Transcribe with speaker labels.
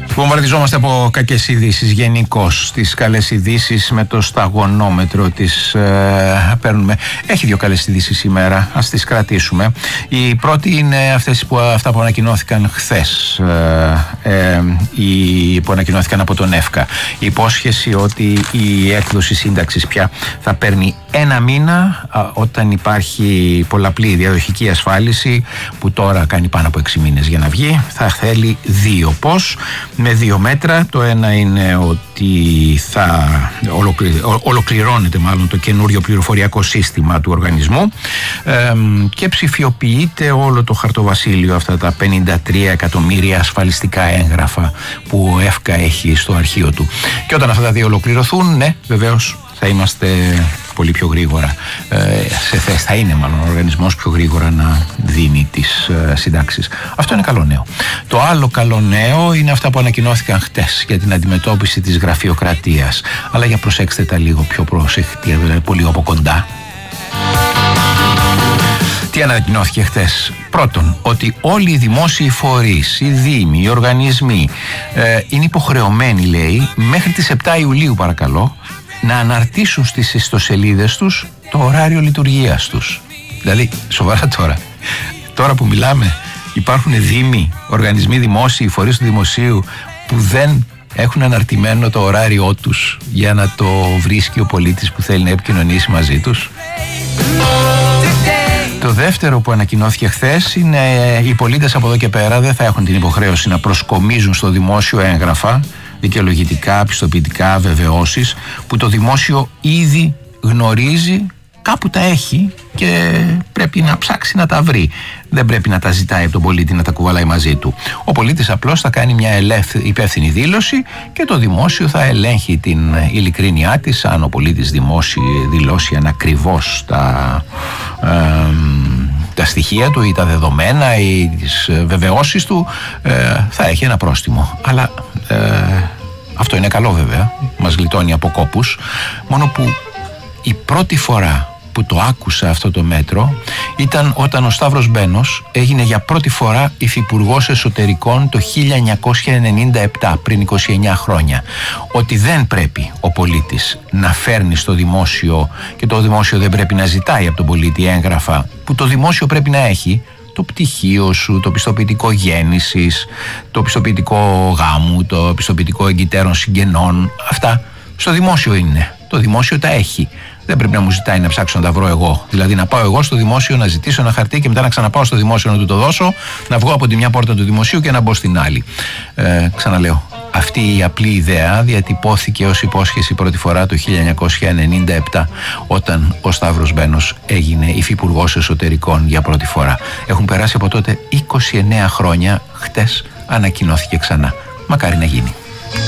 Speaker 1: Βομβαρδιζόμαστε από κακές ειδήσεις γενικώς. Τις καλές ειδήσεις με το σταγονόμετρο τις παίρνουμε. Έχει δύο καλές ειδήσεις σήμερα, ας τις κρατήσουμε. Η πρώτη είναι αυτά που ανακοινώθηκαν χθες, που ανακοινώθηκαν από τον ΕΦΚΑ. Η υπόσχεση ότι η έκδοση σύνταξης πια θα παίρνει ένα μήνα όταν υπάρχει πολλαπλή διαδοχική ασφάλιση, που τώρα κάνει πάνω από 6 μήνες για να βγει. Θα θέλει 2. Πώς? Με 2 μέτρα. Το ένα είναι ότι θα ολοκληρώνεται μάλλον το καινούριο πληροφοριακό σύστημα του οργανισμού και ψηφιοποιείται όλο το χαρτοβασίλειο, αυτά τα 53 εκατομμύρια ασφαλιστικά έγγραφα που ο ΕΦΚΑ έχει στο αρχείο του. Και όταν αυτά τα δύο ολοκληρωθούν, ναι, βεβαίως θα είμαστε πολύ πιο γρήγορα σε θέση, θα είναι μάλλον ο οργανισμός πιο γρήγορα να δίνει τις συντάξεις. Αυτό είναι καλό νέο. Το άλλο καλό νέο είναι αυτά που ανακοινώθηκαν χτες για την αντιμετώπιση της γραφειοκρατίας. Αλλά για προσέξτε τα λίγο πιο προσεκτικά, δηλαδή πολύ από κοντά. Τι ανακοινώθηκε χτες? Πρώτον, ότι όλοι οι δημόσιοι φορείς, οι δήμοι, οι οργανισμοί είναι υποχρεωμένοι, λέει, μέχρι τις 7 Ιουλίου παρακαλώ, να αναρτήσουν στις ιστοσελίδες τους το ωράριο λειτουργίας τους. Δηλαδή, σοβαρά τώρα που μιλάμε, υπάρχουν δήμοι, οργανισμοί δημόσιοι, φορείς του δημοσίου που δεν έχουν αναρτημένο το ωράριό τους για να το βρίσκει ο πολίτης που θέλει να επικοινωνήσει μαζί τους. Το δεύτερο που ανακοινώθηκε χθες είναι οι πολίτες από εδώ και πέρα δεν θα έχουν την υποχρέωση να προσκομίζουν στο δημόσιο έγγραφα, δικαιολογητικά, πιστοποιητικά, βεβαιώσεις που το δημόσιο ήδη γνωρίζει, κάπου τα έχει και πρέπει να ψάξει να τα βρει. Δεν πρέπει να τα ζητάει από τον πολίτη να τα κουβαλάει μαζί του. Ο πολίτης απλώς θα κάνει μια υπεύθυνη δήλωση και το δημόσιο θα ελέγχει την ειλικρίνειά της. Αν ο πολίτης δηλώσει ανακριβώς τα στοιχεία του ή τα δεδομένα ή τις βεβαιώσεις του, θα έχει ένα πρόστιμο. Αλλά αυτό είναι καλό βέβαια, μας γλιτώνει από κόπους. Μόνο που η πρώτη φορά που το άκουσα αυτό το μέτρο ήταν όταν ο Σταύρος Μπένος έγινε για πρώτη φορά υφυπουργός εσωτερικών το 1997, πριν 29 χρόνια. Ότι δεν πρέπει ο πολίτης να φέρνει στο δημόσιο και το δημόσιο δεν πρέπει να ζητάει από τον πολίτη έγγραφα που το δημόσιο πρέπει να έχει. Το πτυχίο σου, το πιστοποιητικό γέννησης, το πιστοποιητικό γάμου, το πιστοποιητικό εγκυτέρων συγγενών, αυτά στο δημόσιο είναι. Το δημόσιο τα έχει. Δεν πρέπει να μου ζητάει να ψάξω να τα βρω εγώ. Δηλαδή να πάω εγώ στο δημόσιο να ζητήσω ένα χαρτί και μετά να ξαναπάω στο δημόσιο να του το δώσω, να βγω από τη μια πόρτα του δημοσίου και να μπω στην άλλη. Ξαναλέω, αυτή η απλή ιδέα διατυπώθηκε ως υπόσχεση πρώτη φορά το 1997 όταν ο Σταύρος Μπένος έγινε υφυπουργός εσωτερικών για πρώτη φορά. Έχουν περάσει από τότε 29 χρόνια, χτες ανακοινώθηκε ξανά. Μακάρι να γίνει.